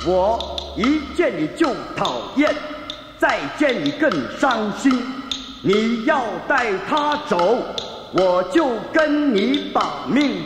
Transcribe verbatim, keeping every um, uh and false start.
我一见你就讨厌，再见你更伤心。你要带他走，我就跟你把命